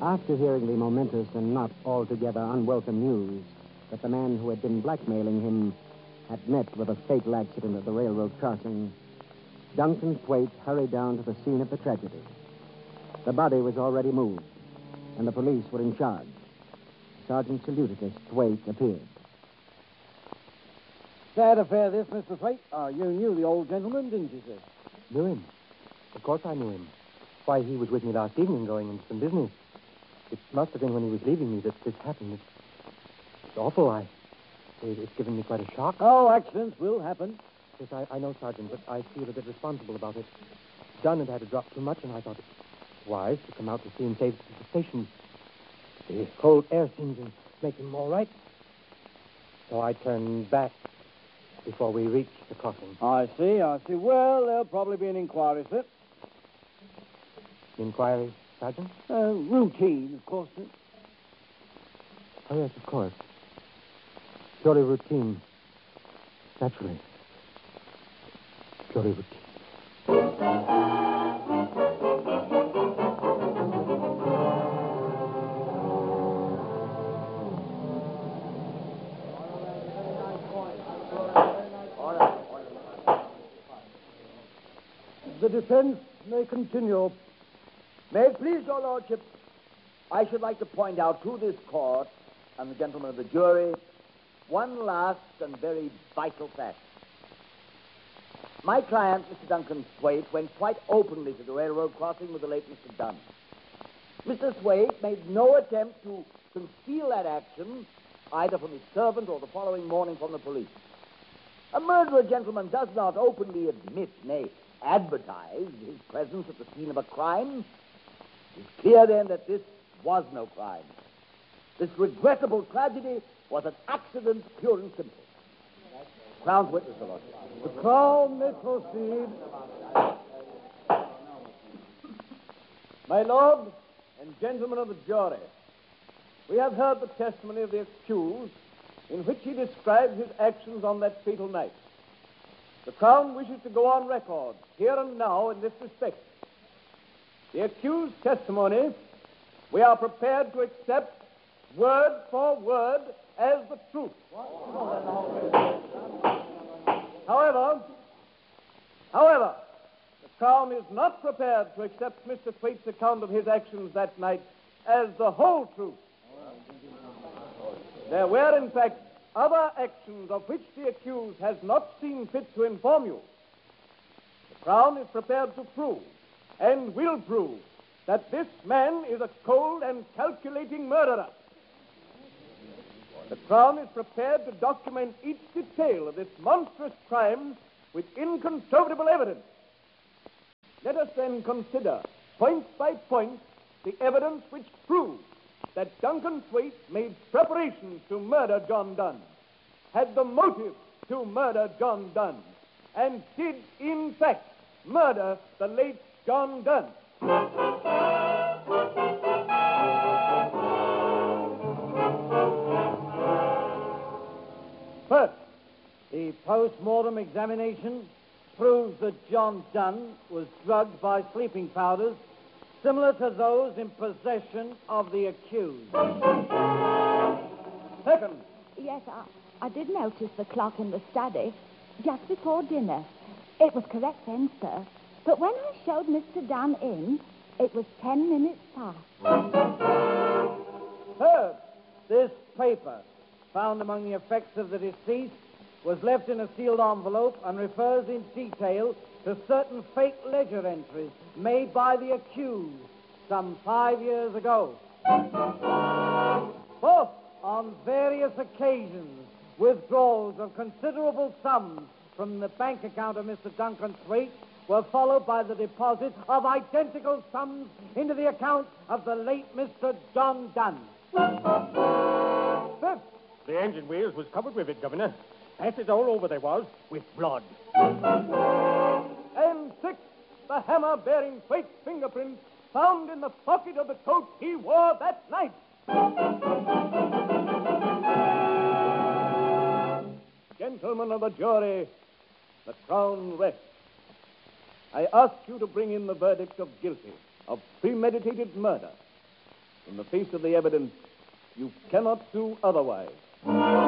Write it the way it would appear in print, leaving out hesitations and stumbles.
After hearing the momentous and not altogether unwelcome news that the man who had been blackmailing him had met with a fatal accident at the railroad crossing, Duncan Thwaite hurried down to the scene of the tragedy. The body was already moved, and the police were in charge. Sergeant saluted as Thwaite appeared. Sad affair, this, Mr. Thwaite. You knew the old gentleman, didn't you, sir? Knew him? Of course I knew him. Why, he was with me last evening going into some business. It must have been when he was leaving me that this happened. It's awful. It's given me quite a shock. Oh, accidents will happen. Yes, I know, Sergeant, but I feel a bit responsible about it. Dunn had to drop too much, and I thought it wise to come out to see him saved at the station. The cold air seemed to make him all right. So I turned back before we reached the crossing. I see. Well, there'll probably be an inquiry, sir. Inquiry, Sergeant? Routine, of course, sir. Oh, yes, of course. Purely routine. Naturally. Purely routine. The defense may continue. May it please your lordship, I should like to point out to this court and the gentlemen of the jury one last and very vital fact. My client, Mr. Duncan Thwaite, went quite openly to the railroad crossing with the late Mr. Dunn. Mr. Thwaite made no attempt to conceal that action, either from his servant or the following morning from the police. A murderer, gentleman, does not openly admit, nay, advertise his presence at the scene of a crime. It's clear, then, that this was no crime. This regrettable tragedy was an accident, pure and simple. Crown's witness, Your Lordship. The Crown may proceed. My lord and gentlemen of the jury, we have heard the testimony of the accused in which he describes his actions on that fatal night. The Crown wishes to go on record here and now in this respect. The accused's testimony we are prepared to accept word for word as the truth. However, the Crown is not prepared to accept Mr. Thwaite's account of his actions that night as the whole truth. There were, in fact, other actions of which the accused has not seen fit to inform you. The Crown is prepared to prove, and will prove, that this man is a cold and calculating murderer. The Crown is prepared to document each detail of this monstrous crime with incontrovertible evidence. Let us then consider, point by point, the evidence which proves that Duncan Thwaite made preparations to murder John Dunn, had the motive to murder John Dunn, and did, in fact, murder the late John Dunn. First, the post-mortem examination proves that John Dunn was drugged by sleeping powders similar to those in possession of the accused. Second. Yes, I did notice the clock in the study just before dinner. It was correct then, sir. But when I showed Mr. Dunn in, it was 10 minutes past. Third, this paper, found among the effects of the deceased, was left in a sealed envelope and refers in detail to certain fake ledger entries made by the accused some 5 years ago. Fourth, on various occasions, withdrawals of considerable sums from the bank account of Mr. Duncan Thwaite were followed by the deposit of identical sums into the account of the late Mr. John Dunn. Fifth, The engine wheels was covered with it, Governor. Patches all over they was, with blood. and sixth, the hammer bearing Thwaite's fingerprints found in the pocket of the coat he wore that night. Gentlemen of the jury, the Crown rests. I ask you to bring in the verdict of guilty of premeditated murder. In the face of the evidence, you cannot do otherwise.